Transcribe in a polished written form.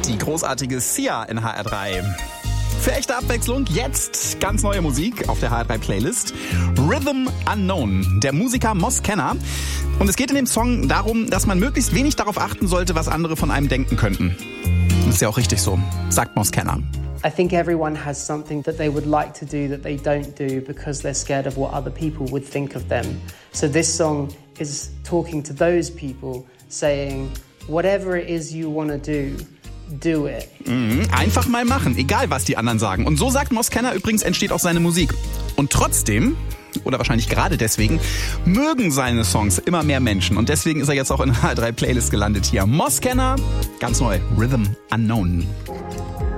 Die großartige Sia in HR3. Für echte Abwechslung jetzt ganz neue Musik auf der HR3 Playlist. Rhythm Unknown, der Musiker Moss Kenner. Und es geht in dem Song darum, dass man möglichst wenig darauf achten sollte, was andere von einem denken könnten. Das ist ja auch richtig so, sagt Moss Kenner. I think everyone has something that they would like to do that they don't do because they're scared of what other people would think of them. So this song is talking to those people, saying, whatever it is you want to do it. Einfach mal machen, egal was die anderen sagen. Und so sagt Moss Kenner übrigens, entsteht auch seine Musik. Und trotzdem, oder wahrscheinlich gerade deswegen, mögen seine Songs immer mehr Menschen. Und deswegen ist er jetzt auch in HR3 Playlist gelandet hier. Moss Kenner, ganz neu, Rhythm Unknown.